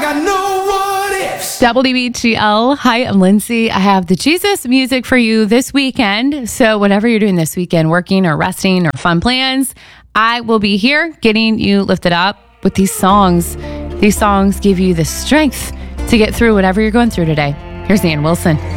got no what ifs. WBGL. Hi, I'm Lindsay. I have the Jesus music for you this weekend. So whatever you're doing this weekend, working or resting or fun plans, I will be here getting you lifted up with these songs. These songs give you the strength to get through whatever you're going through today. Here's Ann Wilson.